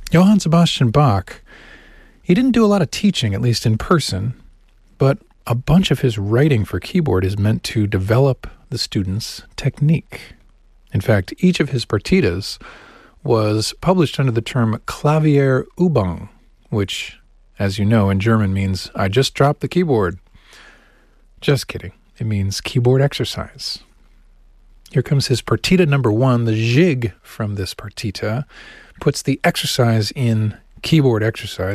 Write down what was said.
Johann Sebastian Bach, he didn't do a lot of teaching, at least in person, but a bunch of his writing for keyboard is meant to develop the student's technique. In fact, each of his partitas was published under the term Klavierübung, which, as you know, in German means, I just dropped the keyboard. Just kidding. It means keyboard exercise. Here comes his partita number 1. The jig from this partita puts the exercise in keyboard exercise.